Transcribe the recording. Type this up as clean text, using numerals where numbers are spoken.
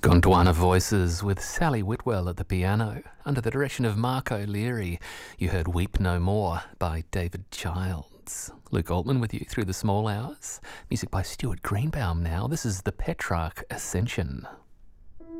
Gondwana Voices with Sally Whitwell at the piano. Under the direction of Mark O'Leary, you heard Weep No More by David Childs. Luke Altman with you through the small hours. Music by Stuart Greenbaum now. This is the Petrarch Ascension.